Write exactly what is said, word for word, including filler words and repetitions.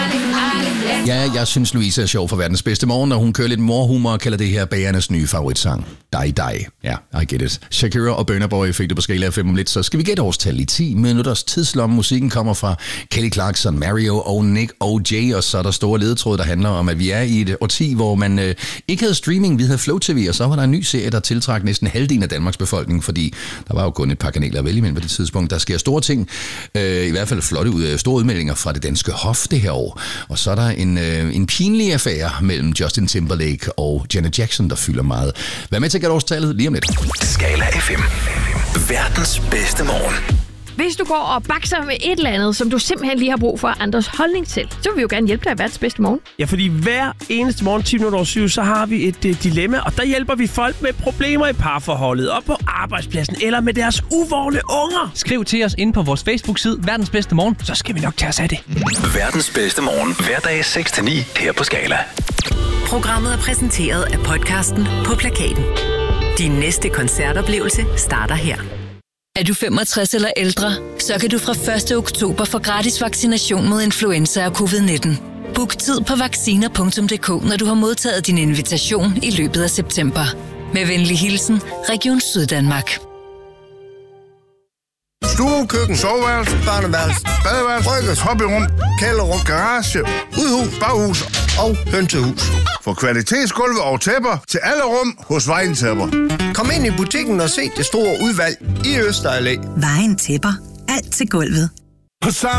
Ja, jeg synes, Louise er sjov for verdens bedste morgen, og hun kører lidt morhumor og kalder det her bagernes nye favoritsang. Die, die. Ja, I get it. Shakira og Burna Boy fik det på skala af fem om lidt, så skal vi gætte årstal i ti minutters tidslomme. Musikken kommer fra Kelly Clarkson, Mario og Nick og Jay, og så er der store ledetråd, der handler om, at vi er i et årti, hvor man øh, ikke havde streaming, vi havde Flow T V, og så var der en ny serie, der tiltrak næsten halvdelen af Danmarks befolkning, fordi der var jo kun et par kanaler at vælge imellem på det tidspunkt. Der sker store ting, øh, i hvert fald flotte ud, store udmeldinger fra det danske hof det her år. Og så er der en, øh, en pinlig affære mellem Justin Timberlake og Janet Jackson, der fylder meget. Vær med til at gætte årstallet lige om lidt. Skala F M. Verdens bedste morgen. Hvis du går og bakser med et eller andet, som du simpelthen lige har brug for andres holdning til, så vil vi jo gerne hjælpe dig i verdens bedste morgen. Ja, fordi hver eneste morgen, ti minutter over syv, så har vi et uh, dilemma, og der hjælper vi folk med problemer i parforholdet, og på arbejdspladsen, eller med deres uvågne unger. Skriv til os inde på vores Facebook-side, Verdens Bedste Morgen, så skal vi nok tage os af det. Verdens bedste morgen, hverdag seks til ni her på Skala. Programmet er præsenteret af podcasten På Plakaten. Din næste koncertoplevelse starter her. Er du femogtres eller ældre, så kan du fra første oktober få gratis vaccination mod influenza og covid nitten. Book tid på vacciner punktum d k, når du har modtaget din invitation i løbet af september. Med venlig hilsen, Region Syddanmark. Stue, køkken, soveværelse, børneværelse, badeværelse, frykkes, hobbyrum, kælderrum, garage, udhus, baghus og hønsehus. For kvalitetsgulve og tæpper til alle rum hos Vejen Tæpper. Kom ind i butikken og se det store udvalg i Østerallé. Vejen Tæpper. Alt til gulvet.